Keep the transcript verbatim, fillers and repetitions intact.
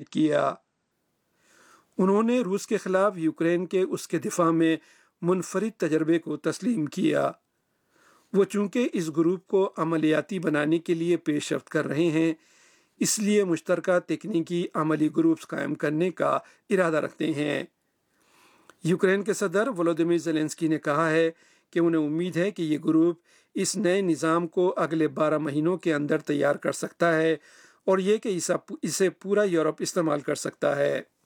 घोषित किया। उन्होंने रूस के खिलाफ यूक्रेन के उसके दिफा में मुनफरिद तजर्बे को तस्लीम किया। वो चूंकि इस ग्रुप को अमलियाती बनाने के लिए पेशरफ्त कर रहे हैं, इसलिए मुश्तरका तकनीकी अमली ग्रुप्स कायम करने का इरादा रखते हैं। यूक्रेन के सदर वोलोदिमीर ज़ेलेंस्की ने कहा है कि उन्हें उम्मीद है कि ये ग्रुप इस नए निज़ाम को अगले बारह महीनों के अंदर तैयार कर सकता है और ये कि इसे पूरा यूरोप इस्तेमाल कर सकता है।